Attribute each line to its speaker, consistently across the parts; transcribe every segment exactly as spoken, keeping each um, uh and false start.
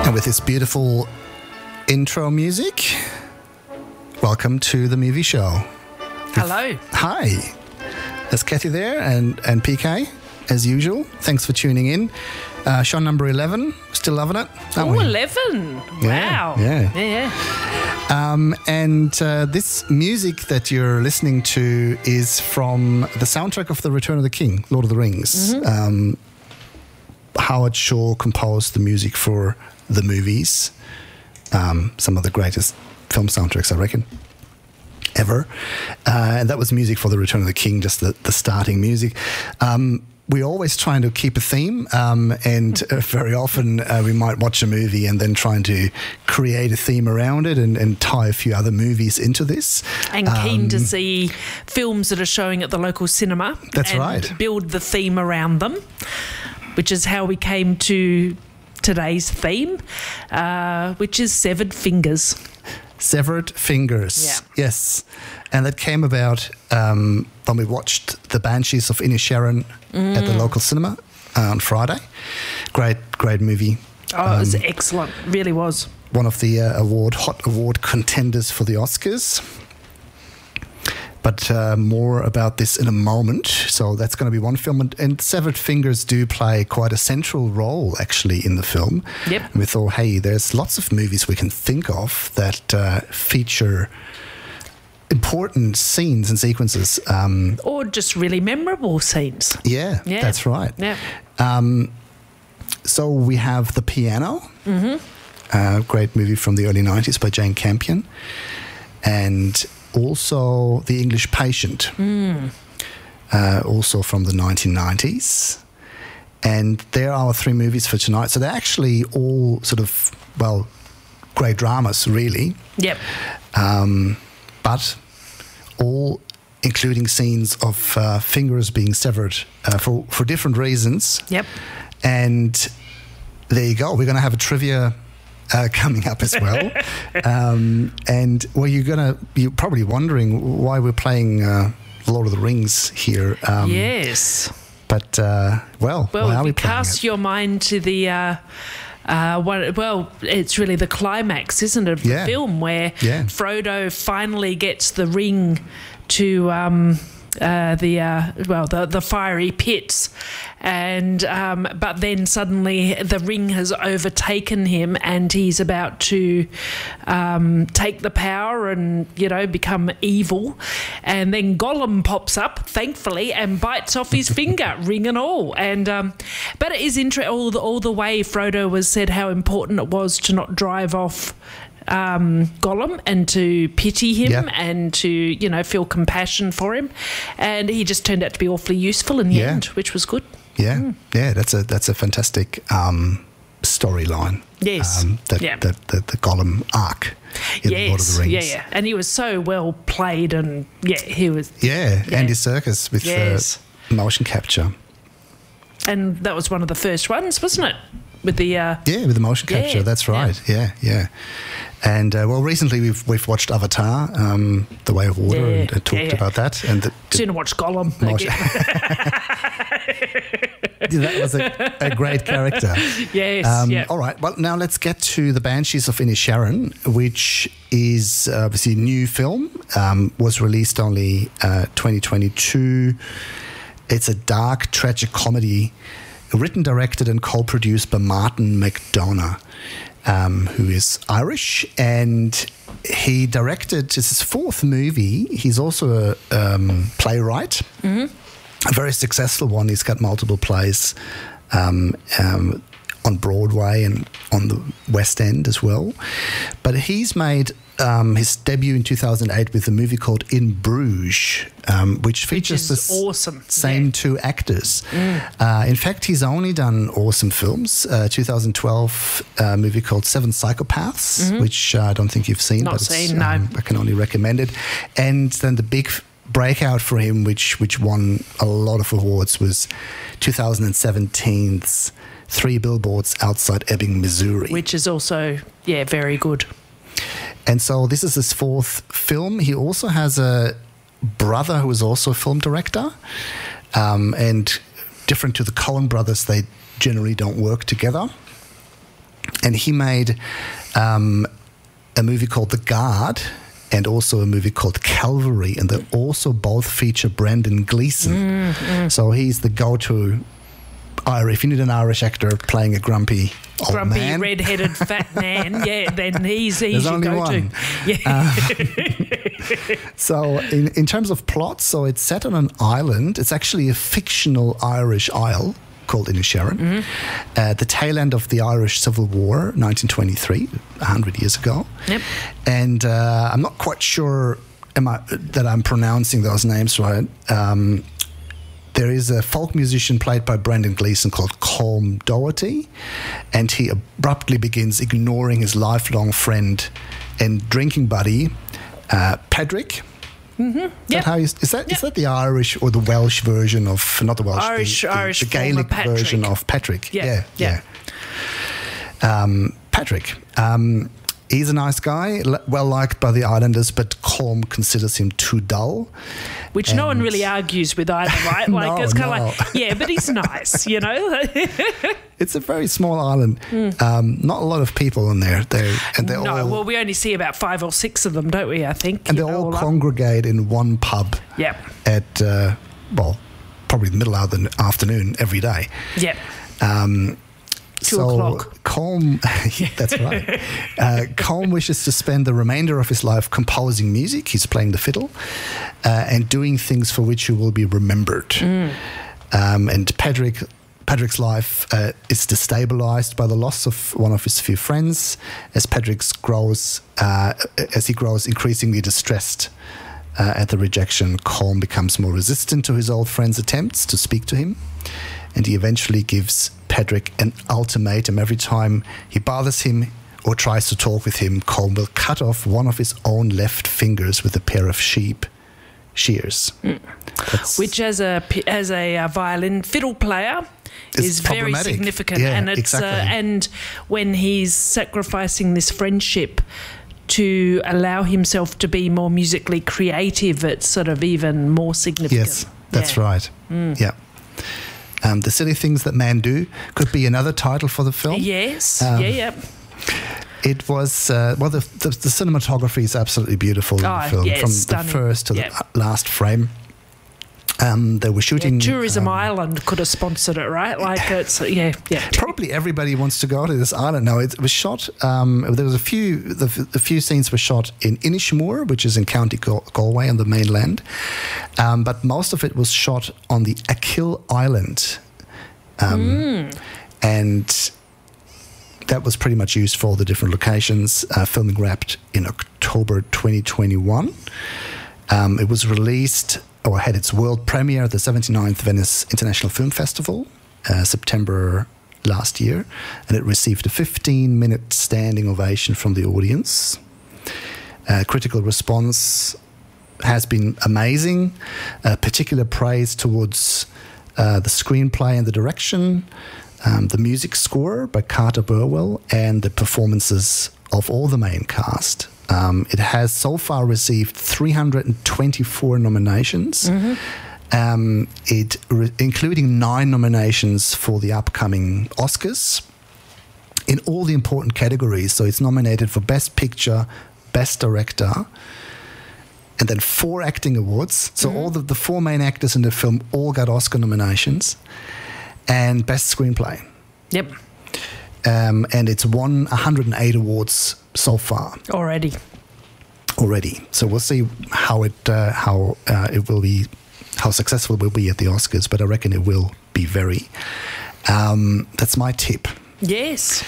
Speaker 1: And with this beautiful intro music, welcome to the movie show.
Speaker 2: Hello.
Speaker 1: Hi. There's Kathy there and, and P K, as usual. Thanks for tuning in. Uh, show number eleven. Still loving it?
Speaker 2: Oh, we? eleven.
Speaker 1: Yeah,
Speaker 2: wow.
Speaker 1: Yeah.
Speaker 2: Yeah.
Speaker 1: Um, and uh, this music that you're listening to is from the soundtrack of The Return of the King, Lord of the Rings. Mm-hmm. Um, Howard Shore composed the music for the movies. Um, some of the greatest film soundtracks, I reckon, ever. Uh, and that was music for The Return of the King, just the, the starting music. Um, we're always trying to keep a theme, um, and uh, very often uh, we might watch a movie and then trying to create a theme around it and, and tie a few other movies into this.
Speaker 2: And keen
Speaker 1: um,
Speaker 2: to see films that are showing at the local cinema.
Speaker 1: That's
Speaker 2: and
Speaker 1: right.
Speaker 2: Build the theme around them, which is how we came to today's theme, uh, which is Severed Fingers.
Speaker 1: Severed Fingers.
Speaker 2: Yeah.
Speaker 1: Yes. And that came about um, when we watched The Banshees of Inisherin mm. at the local cinema uh, on Friday. Great, great movie.
Speaker 2: Oh, um, it was excellent. Really was.
Speaker 1: One of the uh, award, hot award contenders for the Oscars. But uh, more about this in a moment. So that's going to be one film. And, and Severed Fingers do play quite a central role, actually, in the film.
Speaker 2: Yep.
Speaker 1: And we thought, hey, there's lots of movies we can think of that uh, feature important scenes and sequences. Um,
Speaker 2: or just really memorable scenes.
Speaker 1: Yeah,
Speaker 2: yeah.
Speaker 1: that's right.
Speaker 2: Yeah.
Speaker 1: Um, so we have The Piano,
Speaker 2: mm-hmm.
Speaker 1: a great movie from the early nineties by Jane Campion. And also The English Patient,
Speaker 2: mm.
Speaker 1: uh, also from the nineteen nineties. And there are our three movies for tonight. So they're actually all sort of, well, great dramas, really.
Speaker 2: Yep.
Speaker 1: Um, but all including scenes of uh, fingers being severed uh, for, for different reasons.
Speaker 2: Yep.
Speaker 1: And there you go. We're going to have a trivia Uh, coming up as well. um, and well, you're gonna you're probably wondering why we're playing uh, Lord of the Rings here. Um,
Speaker 2: yes.
Speaker 1: But uh, well,
Speaker 2: well,
Speaker 1: why are
Speaker 2: if
Speaker 1: we
Speaker 2: you
Speaker 1: playing
Speaker 2: cast
Speaker 1: it?
Speaker 2: your mind to the. Uh, Uh, one, well, it's really the climax, isn't it, of the
Speaker 1: Yeah.
Speaker 2: film where
Speaker 1: Yeah.
Speaker 2: Frodo finally gets the ring to um, uh, the uh, well the the fiery pits, and um, but then suddenly the ring has overtaken him, and he's about to um, take the power and you know become evil, and then Gollum pops up, thankfully, and bites off his finger, ring and all. And um, but it is interesting all the all the way Frodo was said how important it was to not drive off Um, Gollum and to pity him
Speaker 1: yeah.
Speaker 2: and to, you know, feel compassion for him. And he just turned out to be awfully useful in the
Speaker 1: Yeah.
Speaker 2: end, which was good.
Speaker 1: Yeah,
Speaker 2: Mm.
Speaker 1: yeah, that's a that's a fantastic um, storyline.
Speaker 2: Yes.
Speaker 1: um, that,
Speaker 2: Yeah.
Speaker 1: that, that the Gollum arc in
Speaker 2: Yes.
Speaker 1: Lord of the Rings.
Speaker 2: Yeah, yeah. And he was so well played, and yeah, he was.
Speaker 1: Yeah,
Speaker 2: Yeah.
Speaker 1: Andy Serkis with
Speaker 2: Yes.
Speaker 1: uh, motion capture.
Speaker 2: And that was one of the first ones, wasn't it? With the. Uh,
Speaker 1: Yeah, with the motion
Speaker 2: Yeah,
Speaker 1: capture. That's right. Yeah, yeah. And uh, well, recently we've we've watched Avatar, um, The Way of Water,
Speaker 2: Yeah,
Speaker 1: and uh, talked
Speaker 2: yeah, yeah.
Speaker 1: about that. And the,
Speaker 2: Soon to watch Gollum.
Speaker 1: Motion-
Speaker 2: again.
Speaker 1: that was a, a great character.
Speaker 2: Yes.
Speaker 1: Um,
Speaker 2: yeah.
Speaker 1: All right. Well, now let's get to The Banshees of Inisherin, which is uh, obviously a new film. Um, was released only uh, twenty twenty-two. It's a dark, tragic comedy, written, directed, and co-produced by Martin McDonagh, um, who is Irish, and he directed. It's his fourth movie. He's also a um, playwright.
Speaker 2: Mm-hmm.
Speaker 1: A very successful one. He's got multiple plays um, um, on Broadway and on the West End as well. But he's made um, his debut in two thousand eight with a movie called In Bruges, um, which features
Speaker 2: Which is
Speaker 1: the
Speaker 2: awesome.
Speaker 1: same
Speaker 2: Yeah.
Speaker 1: two actors. Mm. Uh, in fact, he's only done awesome films. Uh, twenty twelve uh, movie called Seven Psychopaths, mm-hmm. which uh, I don't think you've seen.
Speaker 2: Not
Speaker 1: but it's,
Speaker 2: seen, no.
Speaker 1: um, I can only recommend it. And then the big breakout for him, which which won a lot of awards, was twenty seventeen's Three Billboards Outside Ebbing, Missouri.
Speaker 2: Which is also, yeah, very good.
Speaker 1: And so this is his fourth film. He also has a brother who is also a film director. Um, and different to the Coen brothers, they generally don't work together. And he made um, a movie called The Guard and also a movie called Calvary, and they also both feature Brendan Gleeson. Mm, mm. So he's the go-to Irish. If you need an Irish actor playing a grumpy old
Speaker 2: grumpy,
Speaker 1: man,
Speaker 2: red-headed fat man, yeah, then he's he's your
Speaker 1: only
Speaker 2: go-to.
Speaker 1: One.
Speaker 2: Yeah.
Speaker 1: Uh, so in, in terms of plot, so it's set on an island. It's actually a fictional Irish isle called Inisherin. Mm-hmm. Uh, the tail end of the Irish Civil War, nineteen twenty-three, one hundred years ago.
Speaker 2: Yep.
Speaker 1: And uh, I'm not quite sure am I, that I'm pronouncing those names right. Um, there is a folk musician played by Brendan Gleeson called Colm Doherty, and he abruptly begins ignoring his lifelong friend and drinking buddy, uh, Pedrick.
Speaker 2: Mm-hmm.
Speaker 1: Is
Speaker 2: Yep.
Speaker 1: that how you, is that
Speaker 2: Yep.
Speaker 1: is that the Irish or the Welsh version of not the Welsh
Speaker 2: Irish
Speaker 1: the, the,
Speaker 2: Irish
Speaker 1: the
Speaker 2: form of
Speaker 1: Gaelic
Speaker 2: Patrick.
Speaker 1: version of Patrick?
Speaker 2: Yeah,
Speaker 1: yeah,
Speaker 2: yeah.
Speaker 1: yeah. Um, Patrick. Um, he's a nice guy, l- well liked by the Islanders, but Colm considers him too dull.
Speaker 2: Which no one
Speaker 1: And-
Speaker 2: really argues with either, right? Like
Speaker 1: No,
Speaker 2: it's kind of
Speaker 1: no.
Speaker 2: like, yeah, but he's nice, you know.
Speaker 1: It's a very small island. Mm. Um, not a lot of people in there. They're, and they're
Speaker 2: no,
Speaker 1: all
Speaker 2: well, we only see about five or six of them, don't we? I think.
Speaker 1: and
Speaker 2: you
Speaker 1: they
Speaker 2: know,
Speaker 1: all
Speaker 2: up.
Speaker 1: congregate in one pub.
Speaker 2: Yep.
Speaker 1: At uh, well, probably the middle of the afternoon every day.
Speaker 2: Yep.
Speaker 1: Um,
Speaker 2: Two
Speaker 1: so
Speaker 2: o'clock.
Speaker 1: Colm, that's right. Uh, Colm wishes to spend the remainder of his life composing music. He's playing the fiddle uh, and doing things for which he will be remembered. Mm. Um, and Pedrick, Pedrick's life uh, is destabilized by the loss of one of his few friends as Pedrick grows, uh, as he grows increasingly distressed. Uh, at the rejection, Colm becomes more resistant to his old friend's attempts to speak to him, and he eventually gives Pedrick an ultimatum. Every time he bothers him or tries to talk with him, Colm will cut off one of his own left fingers with a pair of sheep shears. Mm.
Speaker 2: Which, as a as a uh, violin fiddle player, is very significant,
Speaker 1: yeah,
Speaker 2: and it's
Speaker 1: exactly.
Speaker 2: uh, and when he's sacrificing this friendship to allow himself to be more musically creative, it's sort of even more significant.
Speaker 1: Yes, that's
Speaker 2: yeah.
Speaker 1: right.
Speaker 2: Mm.
Speaker 1: Yeah. Um, The Silly Things That Men Do could be another title for the film.
Speaker 2: Yes,
Speaker 1: Um,
Speaker 2: yeah, yeah.
Speaker 1: It was, uh, well, the, the, the cinematography is absolutely beautiful in
Speaker 2: Oh,
Speaker 1: the film,
Speaker 2: yeah,
Speaker 1: from
Speaker 2: stunning.
Speaker 1: the first to
Speaker 2: Yeah.
Speaker 1: the last frame. Um, they were shooting...
Speaker 2: Yeah, Tourism
Speaker 1: um,
Speaker 2: Island could have sponsored it, right? Like, it's, yeah, yeah.
Speaker 1: Probably everybody wants to go to this island. No, it was shot. Um, there was a few. The, the few scenes were shot in Inishmore, which is in County Gal- Galway on the mainland, um, but most of it was shot on the Achill Island, um,
Speaker 2: Mm.
Speaker 1: and that was pretty much used for all the different locations. Uh, filming wrapped in October twenty twenty-one. Um, it was released or had its world premiere at the seventy-ninth Venice International Film Festival, uh, September last year, and it received a fifteen-minute standing ovation from the audience. Uh, critical response has been amazing, uh, particular praise towards uh, the screenplay and the direction, um, the music score by Carter Burwell, and the performances of all the main cast. Um, it has so far received three hundred twenty-four nominations, mm-hmm. um, it re- including nine nominations for the upcoming Oscars in all the important categories. So it's nominated for Best Picture, Best Director, and then four acting awards. So mm-hmm. all the, the four main actors in the film all got Oscar nominations, and Best Screenplay.
Speaker 2: Yep.
Speaker 1: Um, and it's won one hundred eight awards so far
Speaker 2: Already.
Speaker 1: already. So we'll see how it uh, how uh, it will be, how successful it will be at the Oscars. But I reckon it will be very. Um, that's my tip.
Speaker 2: Yes.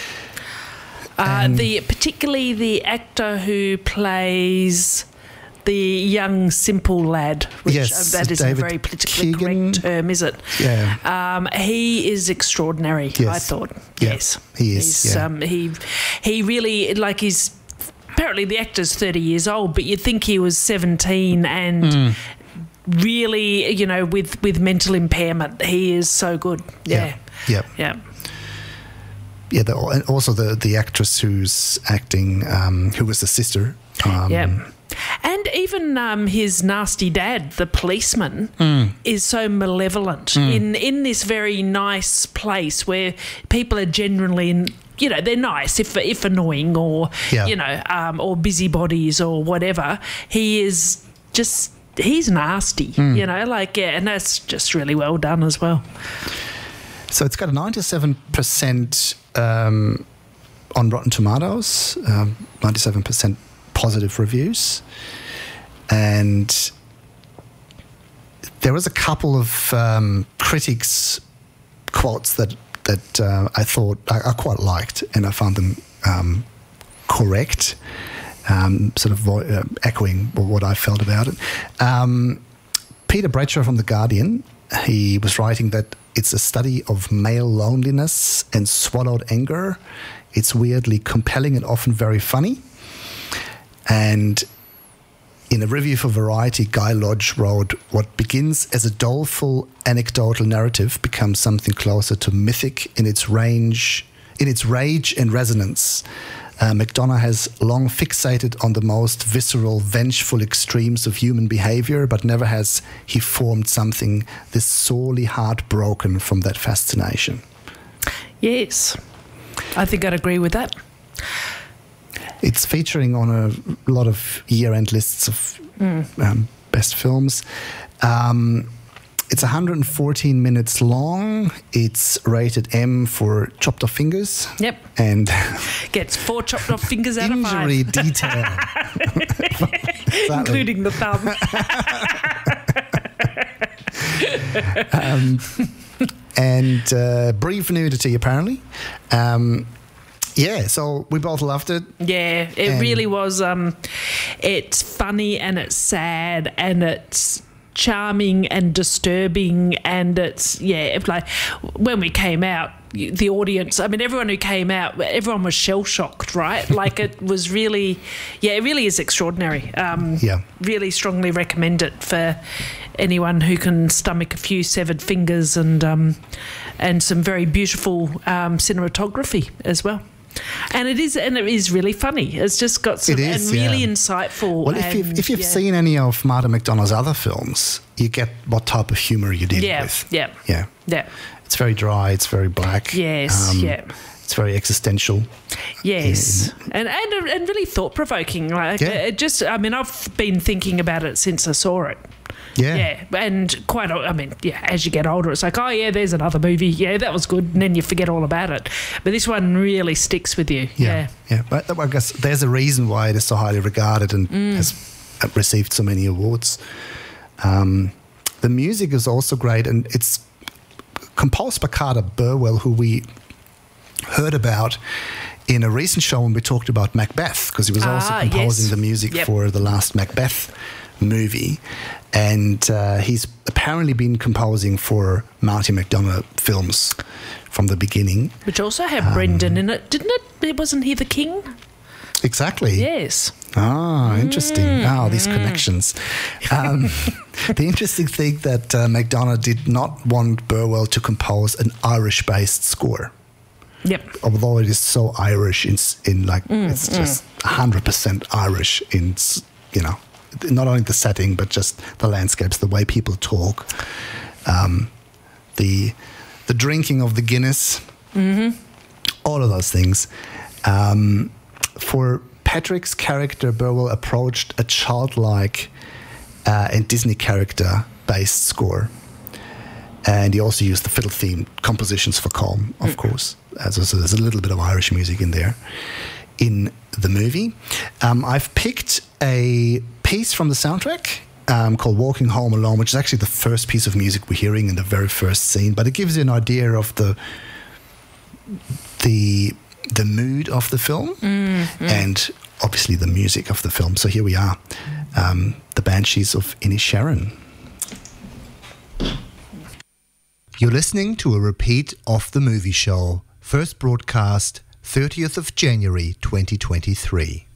Speaker 2: Uh, the particularly the actor who plays the young simple lad, which
Speaker 1: Yes,
Speaker 2: uh, that isn't a
Speaker 1: David
Speaker 2: very politically
Speaker 1: Keegan.
Speaker 2: correct term, is it?
Speaker 1: Yeah.
Speaker 2: Um, he is extraordinary.
Speaker 1: Yes.
Speaker 2: I thought.
Speaker 1: Yeah,
Speaker 2: Yes,
Speaker 1: he is,
Speaker 2: He's,
Speaker 1: yeah.
Speaker 2: um, he he really like he's apparently the actor's thirty years old, but you'd think he was seventeen and.
Speaker 1: Mm.
Speaker 2: Really, you know, with, with mental impairment, he is so good. Yeah,
Speaker 1: Yeah.
Speaker 2: yeah.
Speaker 1: Yeah, the, and also the the actress who's acting, um, who was the sister. Um,
Speaker 2: Yeah. And even um, his nasty dad, the policeman,
Speaker 1: mm.
Speaker 2: is so malevolent mm. in, in this very nice place where people are generally you know, they're nice if if annoying or
Speaker 1: Yeah.
Speaker 2: you know, um, or busybodies or whatever. He is just he's nasty,
Speaker 1: Mm.
Speaker 2: you know, like yeah, and that's just really well done as well.
Speaker 1: So it's got a ninety-seven percent um, on Rotten Tomatoes, um, ninety-seven percent positive reviews, and there was a couple of um, critics' quotes that that uh, I thought I, I quite liked, and I found them um, correct, um, sort of vo- uh, echoing what I felt about it. Um, Peter Bradshaw from The Guardian, he was writing that it's a study of male loneliness and swallowed anger. It's weirdly compelling and often very funny. And in a review for Variety, Guy Lodge wrote, what begins as a doleful anecdotal narrative becomes something closer to mythic in its range, in its rage and resonance. Uh, McDonagh has long fixated on the most visceral, vengeful extremes of human behavior, but never has he formed something this sorely heartbroken from that fascination.
Speaker 2: Yes, I think I'd agree with that.
Speaker 1: It's featuring on a lot of year-end lists of mm. um, best films. Um, it's one hundred fourteen minutes long. It's rated M for chopped off fingers.
Speaker 2: Yep.
Speaker 1: And
Speaker 2: gets four chopped off fingers out of five.
Speaker 1: Injury detail.
Speaker 2: Including the thumb.
Speaker 1: um, and uh, brief nudity, apparently. Um, Yeah, so we both loved it.
Speaker 2: Yeah, it and really was. Um, it's funny and it's sad and it's charming and disturbing and it's, yeah, it's like when we came out, the audience, I mean, everyone who came out, everyone was shell-shocked, right? Like it was really, yeah, it really is extraordinary. Um,
Speaker 1: yeah.
Speaker 2: Really strongly recommend it for anyone who can stomach a few severed fingers and, um, and some very beautiful um, cinematography as well. And it is, and it is really funny. It's just got some,
Speaker 1: it is,
Speaker 2: and really
Speaker 1: yeah.
Speaker 2: insightful.
Speaker 1: Well, if
Speaker 2: and,
Speaker 1: you've, if you've
Speaker 2: yeah.
Speaker 1: seen any of Martin McDonagh's other films, you get what type of humour you're dealing
Speaker 2: yeah,
Speaker 1: with.
Speaker 2: Yeah,
Speaker 1: yeah,
Speaker 2: yeah.
Speaker 1: It's very dry. It's very black.
Speaker 2: Yes,
Speaker 1: um,
Speaker 2: yeah.
Speaker 1: It's very existential.
Speaker 2: Yes, and, and and really thought provoking. Like
Speaker 1: yeah.
Speaker 2: it just, I mean, I've been thinking about it since I saw it.
Speaker 1: Yeah.
Speaker 2: Yeah, and quite, I mean, yeah, as you get older, it's like, oh, yeah, there's another movie. Yeah, that was good. And then you forget all about it. But this one really sticks with you.
Speaker 1: Yeah.
Speaker 2: Yeah.
Speaker 1: Yeah. But I guess there's a reason why it is so highly regarded and
Speaker 2: Mm.
Speaker 1: has received so many awards. Um, the music is also great, and it's composed by Carter Burwell, who we heard about in a recent show when we talked about Macbeth, because he was also
Speaker 2: Ah,
Speaker 1: composing
Speaker 2: yes.
Speaker 1: the music
Speaker 2: Yep.
Speaker 1: for the last Macbeth movie. And uh, he's apparently been composing for Marty McDonagh films from the beginning.
Speaker 2: Which also had
Speaker 1: Um,
Speaker 2: Brendan in it, didn't it? It wasn't he the king?
Speaker 1: Exactly.
Speaker 2: Yes.
Speaker 1: Ah, interesting.
Speaker 2: Mm.
Speaker 1: Ah, these connections. Um, the interesting thing that uh, McDonagh did not want Burwell to compose an Irish-based score.
Speaker 2: Yep.
Speaker 1: Although it is so Irish in, in like,
Speaker 2: Mm,
Speaker 1: it's just one hundred percent Irish in, s- you know, not only the setting, but just the landscapes, the way people talk, um, the the drinking of the Guinness,
Speaker 2: mm-hmm.
Speaker 1: all of those things. Um, for Patrick's character, Burwell approached a childlike uh, and Disney character-based score. And he also used the fiddle-themed compositions for Colm, of mm. course. Uh, so, so there's a little bit of Irish music in there in the movie. Um, I've picked a piece from the soundtrack um, called Walking Home Alone, which is actually the first piece of music we're hearing in the very first scene. But it gives you an idea of the the the mood of the film mm, mm. and obviously the music of the film. So here we are, um, the Banshees of Inisherin. You're listening to a repeat of the movie show, first broadcast thirtieth of January twenty twenty-three.